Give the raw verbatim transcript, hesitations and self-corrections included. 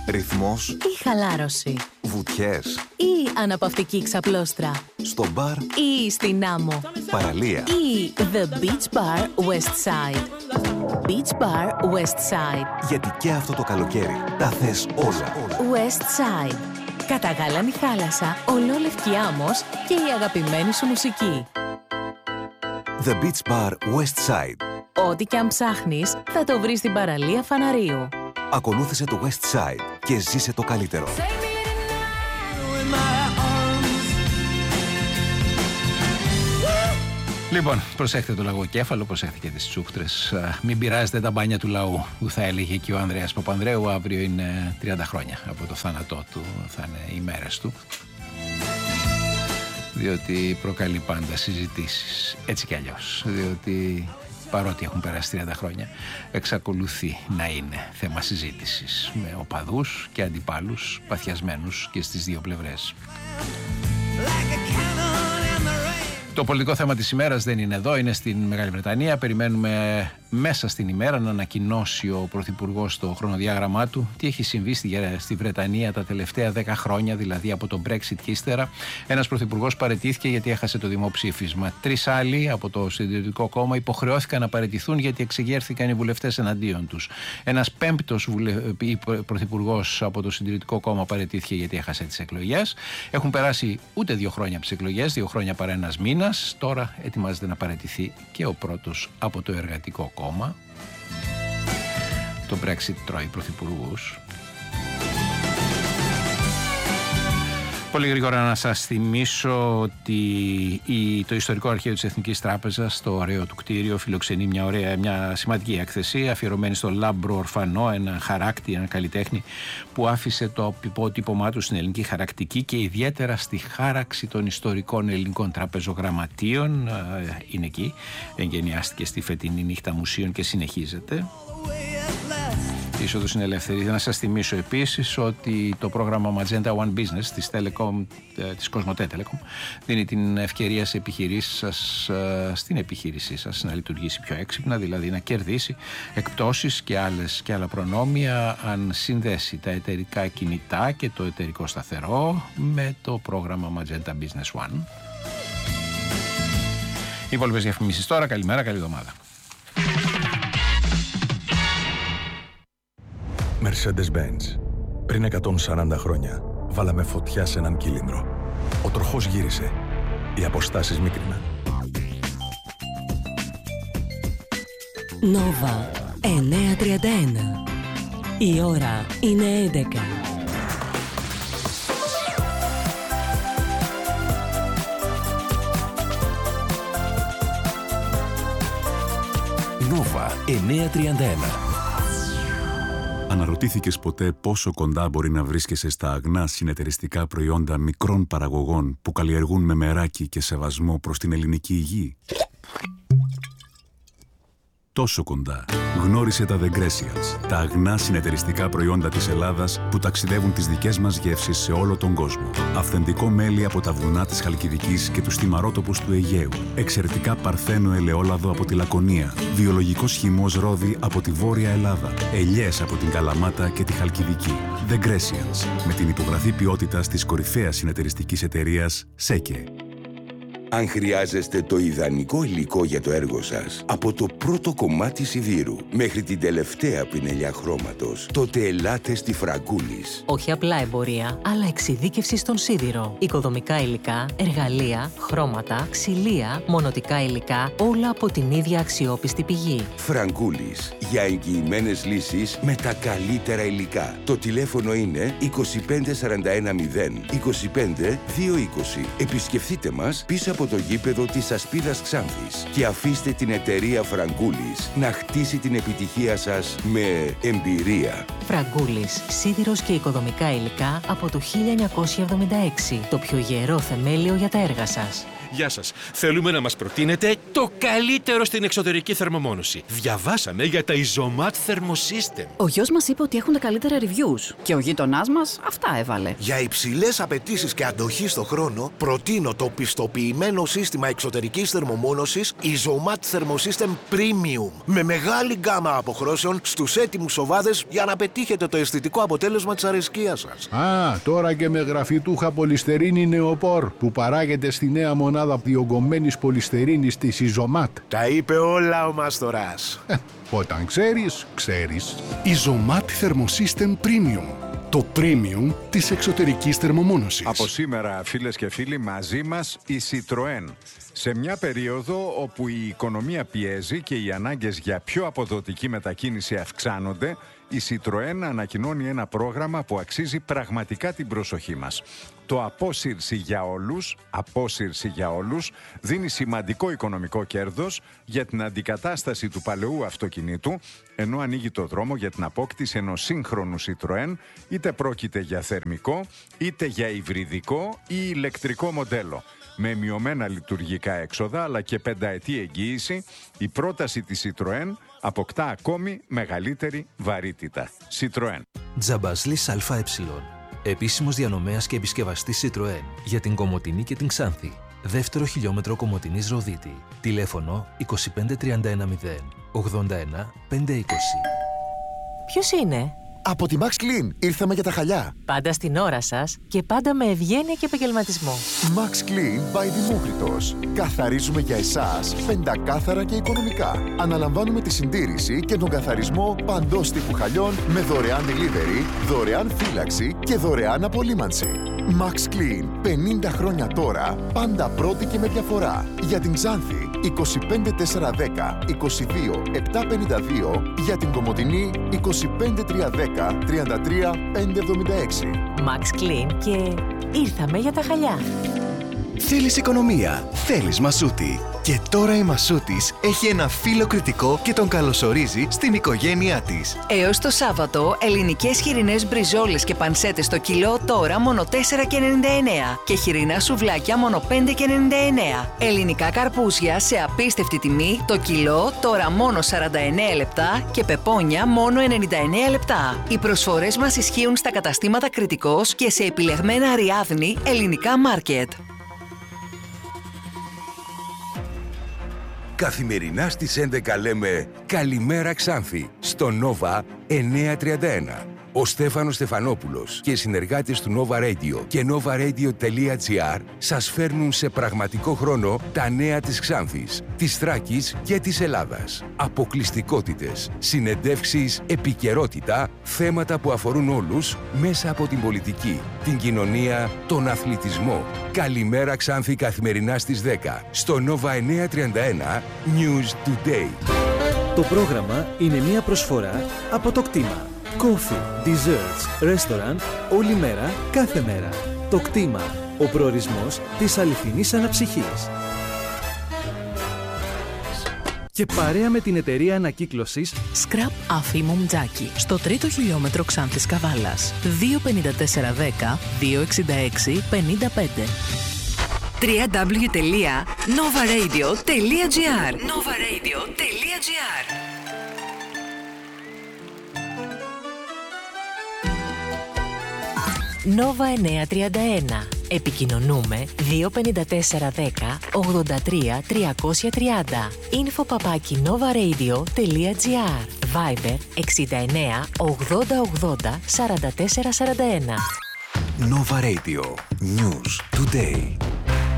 Ρυθμός ή χαλάρωση, βουτιές ή αναπαυτική ξαπλώστρα, στο μπαρ ή στην άμμο, παραλία ή The Beach Bar West Side. Beach Bar West Side. Γιατί και αυτό το καλοκαίρι τα θες όλα. West Side. Καταγάλανη θάλασσα, ολόλευκη άμμος και η αγαπημένη σου μουσική. The Beach Bar West Side. Ό,τι και αν ψάχνεις, θα το βρεις στην παραλία Φαναρίου. Ακολούθησε το West Side και ζήσε το καλύτερο. Λοιπόν, προσέχετε το λαγοκέφαλο, προσέχετε και τις τσούχτρες. Μην πειράζετε τα μπάνια του λαού, που θα έλεγε και ο Ανδρέας Παπανδρέου. Αύριο είναι τριάντα χρόνια από το θάνατό του, θα είναι οι μέρες του. Διότι προκαλεί πάντα συζητήσεις, έτσι κι αλλιώς. Διότι παρότι έχουν περάσει τριάντα χρόνια, εξακολουθεί να είναι θέμα συζήτησης, με οπαδούς και αντιπάλους παθιασμένους και στις δύο πλευρές. Το πολιτικό θέμα της ημέρας δεν είναι εδώ, είναι στην Μεγάλη Βρετανία. Περιμένουμε μέσα στην ημέρα να ανακοινώσει ο Πρωθυπουργός στο χρονοδιάγραμμά του τι έχει συμβεί στη Βρετανία τα τελευταία δέκα χρόνια, δηλαδή από το Brexit και ύστερα. Ένας Πρωθυπουργός παραιτήθηκε γιατί έχασε το δημοψήφισμα. Τρεις άλλοι από το Συντηρητικό Κόμμα υποχρεώθηκαν να παραιτηθούν γιατί εξεγέρθηκαν οι βουλευτές εναντίον τους. Ένας πέμπτος βουλε... Πρωθυπουργός από το Συντηρητικό Κόμμα παραιτήθηκε γιατί έχασε τις εκλογές. Έχουν περάσει ούτε δύο χρόνια από τις εκλογές, δύο χρόνια παρά ένας μήνας. Τώρα ετοιμάζεται να παραιτηθεί και ο πρώτος από το Εργατικό Κόμμα. Το Brexit τρώει πρωθυπουργούς. Πολύ γρήγορα να σας θυμίσω ότι το Ιστορικό Αρχείο της Εθνικής Τράπεζας, το ωραίο του κτίριο, φιλοξενεί μια, ωραία, μια σημαντική έκθεση αφιερωμένη στο Λάμπρο Ορφανό, ένα χαράκτη, ένα καλλιτέχνη που άφησε το υπότυπωμά του στην ελληνική χαρακτική και ιδιαίτερα στη χάραξη των ιστορικών ελληνικών τραπεζογραμματείων. Είναι εκεί, εγγενιάστηκε στη φετινή νύχτα μουσείων και συνεχίζεται. Η είσοδος είναι ελεύθερη. Να σας θυμίσω επίσης ότι το πρόγραμμα Magenta One Business της, Telecom, της Cosmote Telecom δίνει την ευκαιρία σε επιχειρήσεις σας, στην επιχείρησή σας να λειτουργήσει πιο έξυπνα, δηλαδή να κερδίσει εκπτώσεις και, άλλες, και άλλα προνόμια αν συνδέσει τα εταιρικά κινητά και το εταιρικό σταθερό με το πρόγραμμα Magenta Business One. Οι υπόλοιπες διαφημίσεις τώρα. Καλημέρα, καλή εβδομάδα. Mercedes-Benz. Πριν εκατόν σαράντα χρόνια, βάλαμε φωτιά σε έναν κύλινδρο. Ο τροχός γύρισε. Οι αποστάσεις μίκρυναν. Νόβα εννιακόσια τριάντα ένα. Η ώρα είναι έντεκα. Νόβα εννιακόσια τριάντα ένα. Αναρωτήθηκες ποτέ πόσο κοντά μπορεί να βρίσκεσαι στα αγνά συνεταιριστικά προϊόντα μικρών παραγωγών που καλλιεργούν με μεράκι και σεβασμό προς την ελληνική υγεία? Τόσο κοντά. Γνώρισε τα The Grecials, τα αγνά συνεταιριστικά προϊόντα της Ελλάδας που ταξιδεύουν τις δικές μας γεύσεις σε όλο τον κόσμο. Αυθεντικό μέλι από τα βουνά της Χαλκιδικής και τους στιμαρότοπους του Αιγαίου. Εξαιρετικά παρθένο ελαιόλαδο από τη Λακωνία. Βιολογικός χυμός ρόδι από τη Βόρεια Ελλάδα. Ελιές από την Καλαμάτα και τη Χαλκιδική. The Grecials, με την υπογραφή ποιότητας της κορυφαίας συνεταιριστικής εταιρείας ΣΕΚΕ. Αν χρειάζεστε το ιδανικό υλικό για το έργο σας, από το πρώτο κομμάτι σιδήρου μέχρι την τελευταία πινελιά χρώματος, τότε ελάτε στη Φραγκούλης. Όχι απλά εμπορία, αλλά εξειδίκευση στον σίδηρο. Οικοδομικά υλικά, εργαλεία, χρώματα, ξυλία, μονοτικά υλικά, όλα από την ίδια αξιόπιστη πηγή. Φραγκούλης, για εγγυημένες λύσεις με τα καλύτερα υλικά. Το τηλέφωνο είναι είκοσι πέντε σαράντα ένα μηδέν είκοσι πέντε δύο είκοσι. Επισκεφτείτε μας πίσω από το γήπεδο της Ασπίδας Ξάνθης και αφήστε την εταιρεία Φραγκούλης να χτίσει την επιτυχία σας με εμπειρία. Φραγκούλης, σίδηρος και οικοδομικά υλικά από το χίλια εννιακόσια εβδομήντα έξι. Το πιο γερό θεμέλιο για τα έργα σας. Γεια σας. Θέλουμε να μας προτείνετε το καλύτερο στην εξωτερική θερμομόνωση. Διαβάσαμε για τα Isomat Thermosystem. Ο γιος μας είπε ότι έχουν τα καλύτερα reviews και ο γείτονάς μας αυτά έβαλε. Για υψηλές απαιτήσεις και αντοχή στο χρόνο, προτείνω το πιστοποιημένο εξειδικευμένο σύστημα εξωτερικής θερμομόνωσης Isomat Thermosystem Premium με μεγάλη γκάμα αποχρώσεων στους έτοιμους οβάδες για να πετύχετε το αισθητικό αποτέλεσμα της αρεσκίας σας. Α, τώρα και με γραφητούχα πολυστερίνη νεοπόρ που παράγεται στη νέα μονάδα διογκωμένης πολυστερίνης της Isomat. Τα είπε όλα ο Μάστορας. Όταν ξέρεις, ξέρεις. Isomat Thermosystem Premium. Το premium της εξωτερικής θερμομόνωσης. Από σήμερα, φίλες και φίλοι, μαζί μας η Citroën. Σε μια περίοδο όπου η οικονομία πιέζει και οι ανάγκες για πιο αποδοτική μετακίνηση αυξάνονται, η Citroën ανακοινώνει ένα πρόγραμμα που αξίζει πραγματικά την προσοχή μας. Το απόσυρση για όλους, απόσυρση για όλους, δίνει σημαντικό οικονομικό κέρδος για την αντικατάσταση του παλαιού αυτοκινήτου, ενώ ανοίγει το δρόμο για την απόκτηση ενός σύγχρονου Citroën, είτε πρόκειται για θερμικό, είτε για υβριδικό ή ηλεκτρικό μοντέλο. Με μειωμένα λειτουργικά έξοδα αλλά και πενταετή εγγύηση, η πρόταση της Citroën αποκτά ακόμη μεγαλύτερη βαρύτητα. Citroën. Τζαμπασλής ΑΕ. Επίσημος διανομέας και επισκευαστής Citroën για την Κομοτηνή και την Ξάνθη. Δεύτερο χιλιόμετρο Κομοτηνής Ροδίτη. Τηλέφωνο είκοσι πέντε τριάντα ένα μηδέν ογδόντα ένα πεντακόσια είκοσι. Ποιος είναι? Από τη Max Clean ήρθαμε για τα χαλιά. Πάντα στην ώρα σας και πάντα με ευγένεια και επαγγελματισμό. Max Clean by Δημόκριτος. Καθαρίζουμε για εσάς πεντακάθαρα και οικονομικά. Αναλαμβάνουμε τη συντήρηση και τον καθαρισμό παντός τύπου χαλιών με δωρεάν delivery, δωρεάν φύλαξη και δωρεάν απολύμανση. Max Clean. πενήντα χρόνια τώρα, πάντα πρώτη και με διαφορά. Για την Ξάνθη, είκοσι πέντε τετρακόσια δέκα είκοσι δύο επτακόσια πενήντα δύο. Για την Κομοτηνή, είκοσι πέντε τριακόσια δέκα τριάντα τρία πεντακόσια εβδομήντα έξι. Max Clean και ήρθαμε για τα χαλιά. Θέλεις οικονομία, θέλεις Μασούτη. Και τώρα η Μασούτης έχει ένα φίλο κριτικό και τον καλωσορίζει στην οικογένειά της. Έως το Σάββατο, ελληνικές χοιρινές μπριζόλες και πανσέτες στο κιλό τώρα μόνο τέσσερα και ενενήντα εννέα και χοιρινά σουβλάκια μόνο πέντε και ενενήντα εννέα. Ελληνικά καρπούζια σε απίστευτη τιμή, το κιλό τώρα μόνο σαράντα εννέα λεπτά και πεπόνια μόνο ενενήντα εννέα λεπτά. Οι προσφορές μας ισχύουν στα καταστήματα Κριτικός και σε επιλεγμένα Αριάδνη ελληνικά μάρκετ. Καθημερινά στις έντεκα λέμε «Καλημέρα Ξάνθη» στο Nova εννιακόσια τριάντα ένα. Ο Στέφανος Στεφανόπουλος και οι συνεργάτες του Nova Radio και novaradio.gr σας φέρνουν σε πραγματικό χρόνο τα νέα της Ξάνθης, της Θράκης και της Ελλάδας. Αποκλειστικότητες, συνεντεύξεις, επικαιρότητα, θέματα που αφορούν όλους μέσα από την πολιτική, την κοινωνία, τον αθλητισμό. Καλημέρα Ξάνθη καθημερινά στις δέκα στο Nova εννιακόσια τριάντα ένα News Today. Το πρόγραμμα είναι μια προσφορά από το κτήμα. Coffee, desserts, restaurant, όλη μέρα, κάθε μέρα. Το κτήμα, ο προορισμός της αληθινής αναψυχής. Και παρέα με την εταιρεία ανακύκλωσης Scrap Αφήμου Τζάκι στο τρίτο χιλιόμετρο Ξάνθης Καβάλας. δύο πενήντα τέσσερα δέκα δύο εξήντα έξι πενήντα πέντε. double-u double-u double-u τελεία novaradio τελεία gr novaradio τελεία gr. Nova εννιακόσια τριάντα ένα. Επικοινωνούμε δύο πενήντα τέσσερα δέκα ογδόντα τρία τριακόσια τριάντα. Info παπάκι novaradio τελεία gr. Viber εξήντα εννέα ογδόντα ογδόντα σαράντα τέσσερα σαράντα ένα. Nova Radio. News Today.